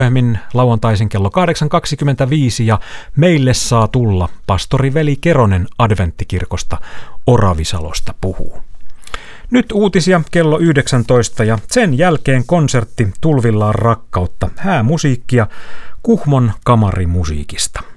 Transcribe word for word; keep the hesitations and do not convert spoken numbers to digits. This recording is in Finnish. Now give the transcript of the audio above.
Myöhemmin lauantaisin kello kahdeksan kaksikymmentäviisi ja meille saa tulla pastori Veli Keronen Adventtikirkosta Oravisalosta puhuu. Nyt uutisia kello yhdeksäntoista ja sen jälkeen konsertti Tulvillaan rakkautta, häämusiikkia Kuhmon kamarimusiikista.